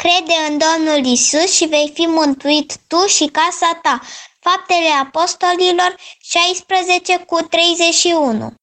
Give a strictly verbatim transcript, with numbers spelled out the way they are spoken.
Crede în Domnul Isus și vei fi mântuit tu și casa ta. Faptele Apostolilor șaisprezece cu treizeci și unu.